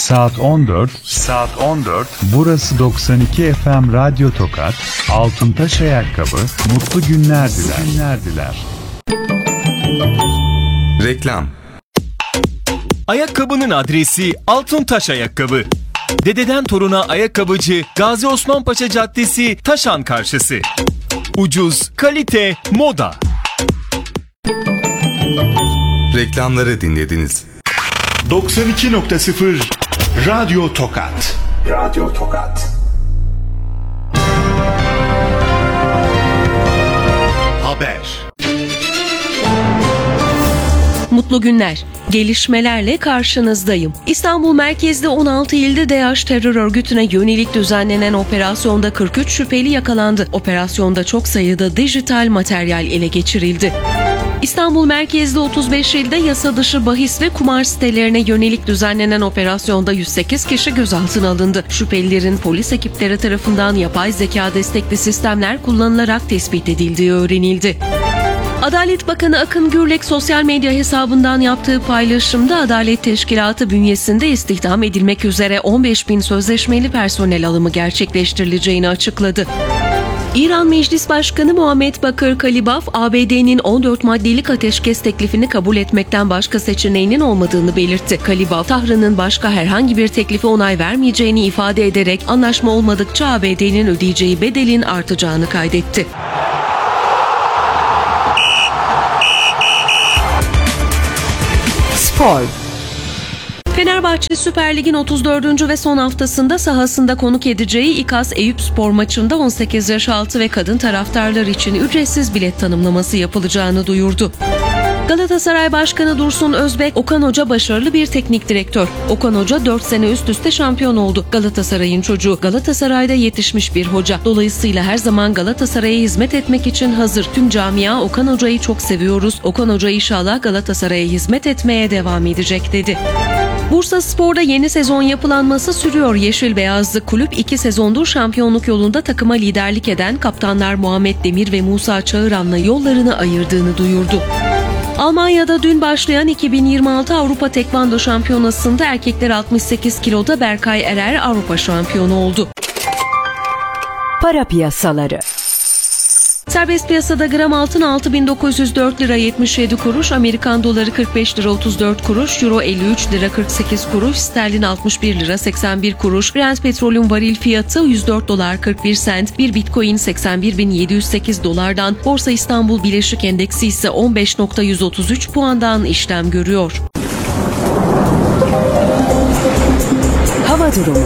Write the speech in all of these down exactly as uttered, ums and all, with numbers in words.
Saat on dört, saat on dört. Burası doksan iki F M Radyo Tokat. Altıntaş Ayakkabı. Mutlu günler diler. Günler diler. Reklam. Ayakkabının adresi Altıntaş Ayakkabı. Dededen toruna ayakkabıcı, Gazi Osman Paşa Caddesi, Taşan karşısı. Ucuz, kalite, moda. Reklamları dinlediniz. doksan iki nokta sıfır Radyo Tokat. Radyo Tokat. Haber. Mutlu günler. Gelişmelerle karşınızdayım. İstanbul merkezli on altı ilde DAEŞ terör örgütüne yönelik düzenlenen operasyonda kırk üç şüpheli yakalandı. Operasyonda çok sayıda dijital materyal ele geçirildi. İstanbul merkezli otuz beş ilde yasa dışı bahis ve kumar sitelerine yönelik düzenlenen operasyonda yüz sekiz kişi gözaltına alındı. Şüphelilerin polis ekipleri tarafından yapay zeka destekli sistemler kullanılarak tespit edildiği öğrenildi. Adalet Bakanı Akın Gürlek sosyal medya hesabından yaptığı paylaşımda Adalet Teşkilatı bünyesinde istihdam edilmek üzere on beş bin sözleşmeli personel alımı gerçekleştirileceğini açıkladı. İran Meclis Başkanı Muhammed Bakır Kalibaf, A B D'nin on dört maddelik ateşkes teklifini kabul etmekten başka seçeneğinin olmadığını belirtti. Kalibaf, Tahran'ın başka herhangi bir teklife onay vermeyeceğini ifade ederek anlaşma olmadıkça A B D'nin ödeyeceği bedelin artacağını kaydetti. Spor. Fenerbahçe Süper Lig'in otuz dördüncü ve son haftasında sahasında konuk edeceği İKAS Eyüpspor maçında on sekiz yaş altı ve kadın taraftarlar için ücretsiz bilet tanımlaması yapılacağını duyurdu. Galatasaray Başkanı Dursun Özbek, Okan Hoca başarılı bir teknik direktör. Okan Hoca dört sene üst üste şampiyon oldu. Galatasaray'ın çocuğu, Galatasaray'da yetişmiş bir hoca. Dolayısıyla her zaman Galatasaray'a hizmet etmek için hazır. Tüm camia Okan Hoca'yı çok seviyoruz. Okan Hoca inşallah Galatasaray'a hizmet etmeye devam edecek dedi. Bursaspor'da yeni sezon yapılanması sürüyor. Yeşil Beyazlı kulüp iki sezondur şampiyonluk yolunda takıma liderlik eden kaptanlar Muhammed Demir ve Musa Çağıran'la yollarını ayırdığını duyurdu. Almanya'da dün başlayan iki bin yirmi altı Avrupa Tekvando Şampiyonası'nda erkekler altmış sekiz kiloda Berkay Erer Avrupa şampiyonu oldu. Para piyasaları. Serbest piyasada gram altın altı bin dokuz yüz dört lira yetmiş yedi kuruş, Amerikan doları kırk beş lira otuz dört kuruş, Euro elli üç lira kırk sekiz kuruş, sterlin altmış bir lira seksen bir kuruş, Brent petrolün varil fiyatı yüz dört dolar kırk bir sent, bir Bitcoin seksen bir bin yedi yüz sekiz dolardan, Borsa İstanbul Bileşik Endeksi ise on beş bin yüz otuz üç puandan işlem görüyor. Hava durumu.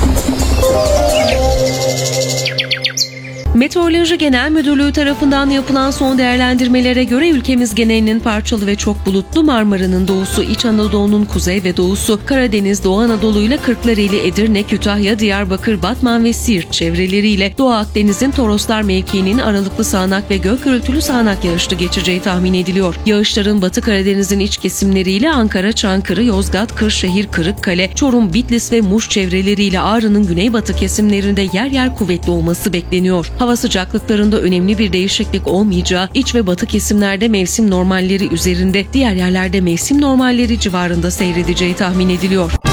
Meteoroloji Genel Müdürlüğü tarafından yapılan son değerlendirmelere göre ülkemiz genelinin parçalı ve çok bulutlu, Marmara'nın doğusu, İç Anadolu'nun kuzey ve doğusu, Karadeniz, Doğu Anadolu ile Kırklareli, Edirne, Kütahya, Diyarbakır, Batman ve Siirt çevreleriyle Doğu Akdeniz'in Toroslar mevkiinin aralıklı sağanak ve gök gürültülü sağanak yağışlı geçeceği tahmin ediliyor. Yağışların Batı Karadeniz'in iç kesimleriyle Ankara, Çankırı, Yozgat, Kırşehir, Kırıkkale, Çorum, Bitlis ve Muş çevreleriyle Ağrı'nın güneybatı kesimlerinde yer yer kuvvetli olması bekleniyor. Hava sıcaklıklarında önemli bir değişiklik olmayacağı, iç ve batı kesimlerde mevsim normalleri üzerinde, diğer yerlerde mevsim normalleri civarında seyredeceği tahmin ediliyor.